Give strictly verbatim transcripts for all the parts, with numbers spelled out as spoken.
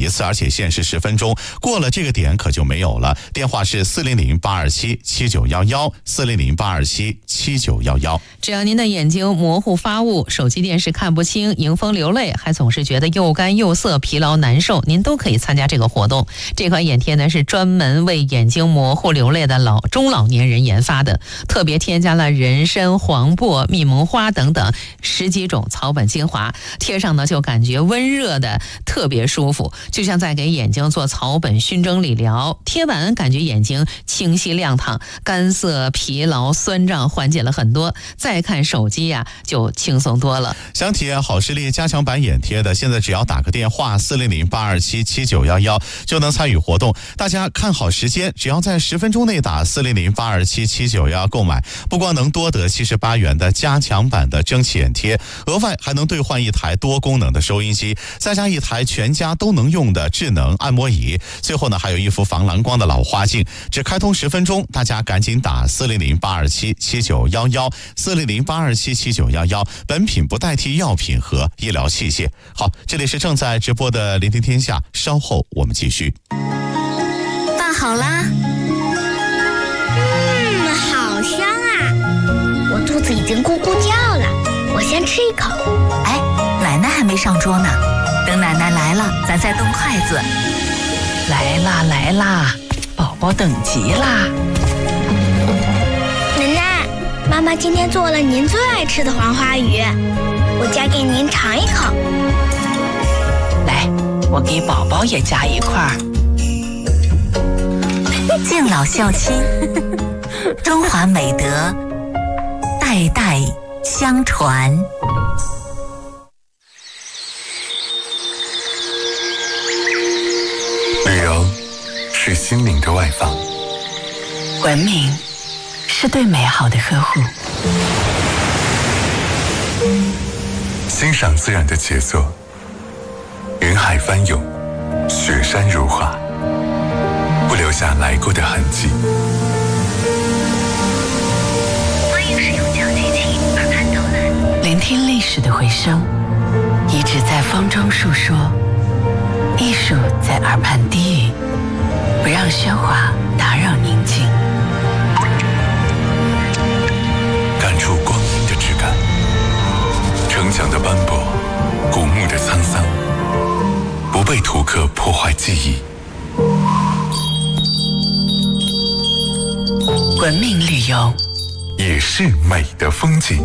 一次，而且限时十分钟，过了这个点可就没有了。电话是四零零八二七七九一一，四零零八二七七九一一。 只要您的眼睛模糊发雾，手机电视看不清，迎风流泪，还总是觉得又干又涩，疲劳难受，您都可以参加这个活动。这款眼贴呢是专门为眼睛模糊流泪的老中老年人研发的，特别添加了人参、黄柏、蜜蒙花等等十几种草本精华，贴上呢就感觉温热的，特别舒服，就像在给眼睛做草本熏蒸理疗。贴完感觉眼睛清晰亮堂，干涩、疲劳、酸胀缓解了很多。再看手机呀、啊，就轻松多了。 想体验好视力加强版眼贴的，现在只要打个电话四零零八二七七九一一就能参与活动。大家看好时间，只要在十分钟内打四零零八二七七九一一购买，不光能多得七十八元的加强版的蒸汽眼贴，额外还能兑换一台多功能的收音机，再加一台全家都能用的智能按摩椅，最后呢还有一副防蓝光的老花镜。只开通十分钟，大家赶紧打四零零八二七七九一一，四零零八二七七九一一，本品不代替药品和医疗器械。好，这里是正在直播的聆听天下，稍后我们继续。 饭好啦。嗯，好香啊，我肚子已经咕咕叫了，我先吃一口。 哎，奶奶还没上桌呢，等奶奶来了咱再动筷子。 来啦来啦，宝宝等急啦。 奶奶，妈妈今天做了您最爱吃的黄花鱼，我夹给您尝一口。 来，我给宝宝也夹一块。 敬老孝亲，中华美德代代相传。 旅游是心灵的外放， 文明是对美好的呵护， 欣赏自然的杰作，云海翻涌，雪山如画，不留下来过的痕迹。 欢迎使用讲解器耳畔导览， 聆听历史的回声，遗址在风中述说，艺术在耳畔低语，不让喧哗打扰宁静。 感触光阴的质感，城墙的斑驳，古墓的沧桑，不被图刻破坏记忆。 文明旅游也是美的风景。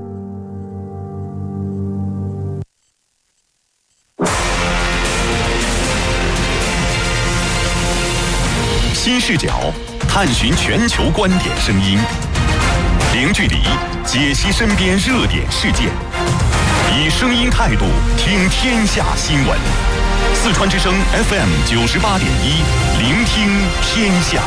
新视角，探寻全球观点声音，零距离解析身边热点事件，以声音态度听天下新闻。四川之声 F M 九十八点一，聆听天下。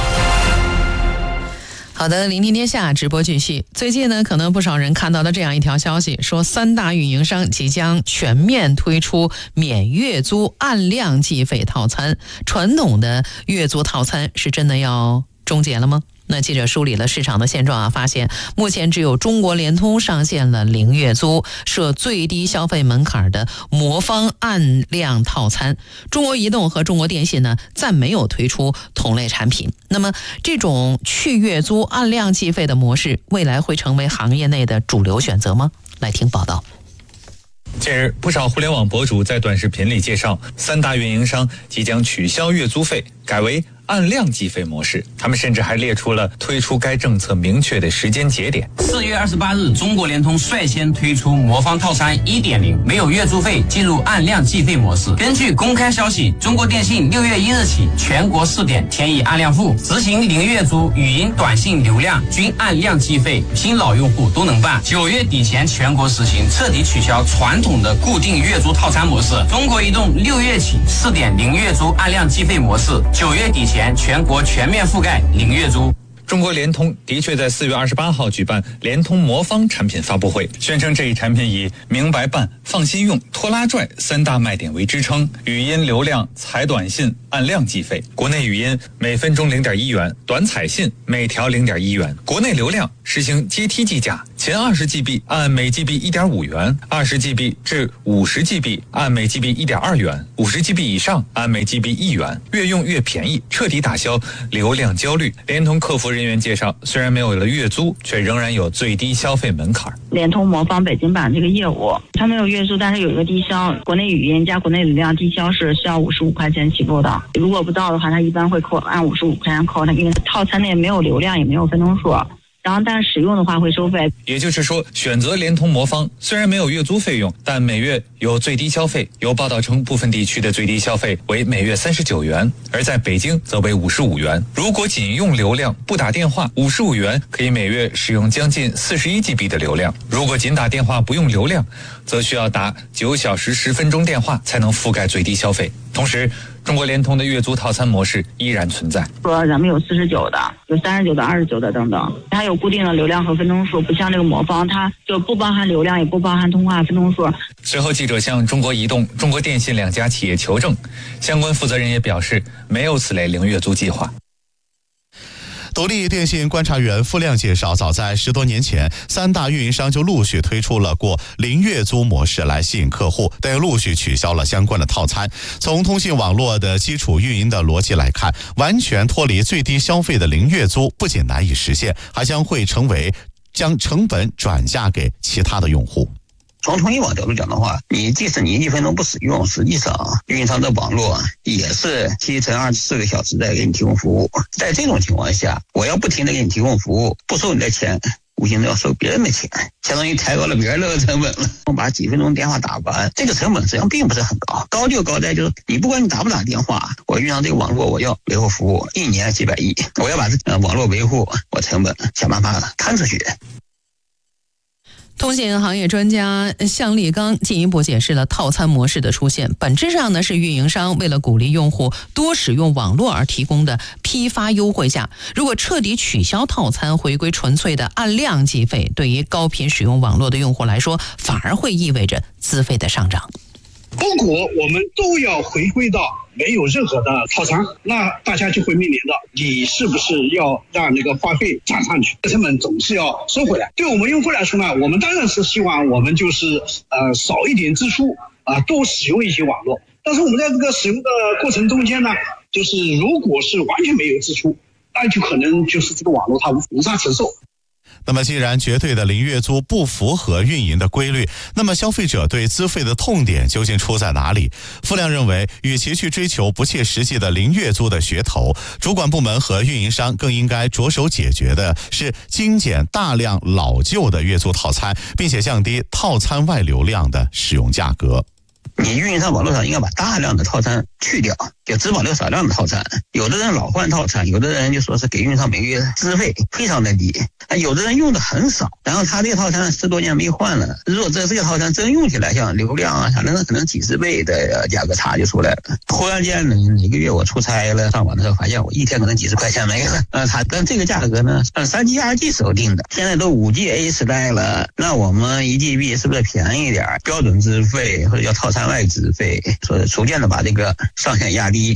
好的，聆听天下直播继续。最近呢，可能不少人看到了这样一条消息，说三大运营商即将全面推出免月租按量计费套餐。传统的月租套餐是真的要终结了吗？那记者梳理了市场的现状啊，发现目前只有中国联通上线了零月租设最低消费门槛的魔方按量套餐，中国移动和中国电信呢暂没有推出同类产品。那么这种去月租按量计费的模式，未来会成为行业内的主流选择吗？来听报道。 近日，不少互联网博主在短视频里介绍，三大运营商即将取消月租费，改为按量计费模式。他们甚至还列出了推出该政策明确的时间节点。 四月二十八日，中国联通率先推出魔方套餐 一点零， 没有月租费，进入按量计费模式。根据公开消息，中国电信六月一日起全国试点填以按量付，执行零月租，语音、短信流量均按量计费，新老用户都能办。九月底前全国实行，彻底取消传统的固定月租套餐模式。中国移动六月起试点零月租按量计费模式，九月底前全国全面覆盖零月租。 中国联通的确在四月二十八号举办联通魔方产品发布会，宣称这一产品以明白办、放心用、拖拉拽三大卖点为支撑，语音流量、采短信按量计费，国内语音每分钟零点一元，短采信每条零点一元，国内流量实行阶梯计价， 前二十 G B 按每 G B 一点五元，二十 G B 至五十 G B 按每 G B 一点二元，五十 G B 以上按每 G B 一元，越用越便宜，彻底打消流量焦虑。联通客服人员介绍，虽然没有了月租，却仍然有最低消费门槛。 联通魔方北京版这个业务，它没有月租，但是有一个低消，国内语音加国内流量低消是需要五十五块钱起步的。如果不到的话，它一般会扣按五十五块钱扣，它因为套餐内没有流量也没有分钟数。然后，但是使用的话会收费。 也就是说，选择联通魔方虽然没有月租费用，但每月有最低消费。有报道称，部分地区的最低消费为每月三十九元，而在北京则为五十五元。如果仅用流量不打电话，五十五元可以每月使用将近四十一 G B 的流量。如果仅打电话不用流量，则需要打九小时十分钟电话才能覆盖最低消费。同时，中国联通的月租套餐模式依然存在。 说咱们有四十九的，有三十九的、二十九的等等，它有固定的流量和分钟数，不像这个魔方，它就不包含流量，也不包含通话分钟数。 随后，记者向中国移动、中国电信两家企业求证，相关负责人也表示没有此类零月租计划。 独立电信观察员付亮介绍，早在十多年前，三大运营商就陆续推出了过零月租模式来吸引客户，但又陆续取消了相关的套餐。从通信网络的基础运营的逻辑来看，完全脱离最低消费的零月租不仅难以实现，还将会成为将成本转嫁给其他的用户。 从通信网角度讲的话，你即使你一分钟不使用，实际上运营商的网络也是七乘二十四个小时在给你提供服务。在这种情况下，我要不停的给你提供服务，不收你的钱，无形中要收别人的钱，相当于抬高了别人的成本了。我把几分钟电话打完，这个成本实际上并不是很高，高就高在就是你不管你打不打电话，我运上这个网络，我要维护服务，一年几百亿，我要把这呃网络维护，我成本想办法摊出去。 通信行业专家向立刚进一步解释了套餐模式的出现，本质上呢是运营商为了鼓励用户多使用网络而提供的批发优惠价。如果彻底取消套餐，回归纯粹的按量计费，对于高频使用网络的用户来说，反而会意味着资费的上涨。 如果我们都要回归到没有任何的套餐，那大家就会面临的，你是不是要让那个话费涨上去，成本总是要收回来。对我们用户来说呢，我们当然是希望我们就是呃少一点支出啊、呃，多使用一些网络。但是我们在这个使用的过程中间呢，就是如果是完全没有支出，那就可能就是这个网络它无法承受。 那么既然绝对的零月租不符合运营的规律，那么消费者对资费的痛点究竟出在哪里？付亮认为，与其去追求不切实际的零月租的噱头，主管部门和运营商更应该着手解决的是精简大量老旧的月租套餐，并且降低套餐外流量的使用价格。 你运营商网络上应该把大量的套餐去掉，就只保留少量的套餐。有的人老换套餐，有的人就说是给运营商每个月资费非常的低，有的人用的很少，然后他这个套餐十多年没换了，如果这这个套餐真用起来，像流量啊啥的，可能几十倍的价格差就出来了。忽然间呢，哪个月我出差了，上网的时候发现我一天可能几十块钱没了，呃，他但这个价格呢，按三 G、二 G 设定的，现在都五 G A 时代了，那我们一 G B 是不是便宜一点？标准资费或者叫套餐外资费，所以逐渐的把这个上限压低。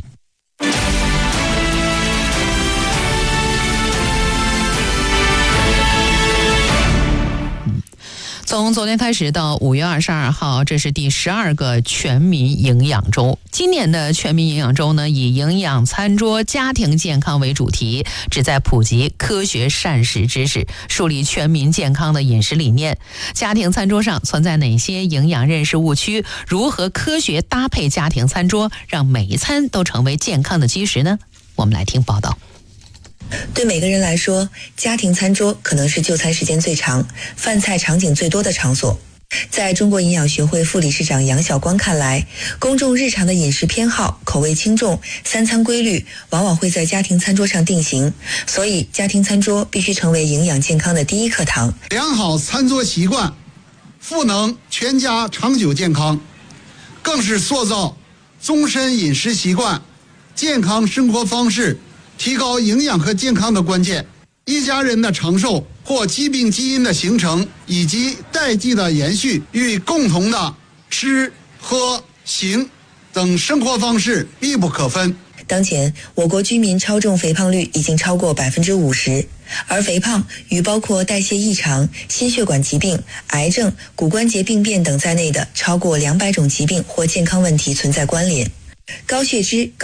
从昨天开始到五月二十二号，这是第十二个全民营养周。今年的全民营养周呢，以营养餐桌、家庭健康为主题，旨在普及科学膳食知识，树立全民健康的饮食理念。家庭餐桌上存在哪些营养认识误区？如何科学搭配家庭餐桌，让每一餐都成为健康的基石呢？我们来听报道。 对每个人来说，家庭餐桌可能是就餐时间最长、饭菜场景最多的场所。在中国营养学会副理事长杨晓光看来，公众日常的饮食偏好、口味轻重、三餐规律，往往会在家庭餐桌上定型，所以家庭餐桌必须成为营养健康的第一课堂。 良好餐桌习惯赋能全家长久健康，更是塑造终身饮食习惯、健康生活方式、提高营养和健康的关键。一家人的长寿或疾病基因的形成以及代际的延续，与共同的吃喝行等生活方式密不可分。 当前我国居民超重肥胖率已经超过百分之五十， 而肥胖与包括代谢异常、心血管疾病、癌症、骨关节病变等在内的超过两百种疾病或健康问题存在关联。高血脂、高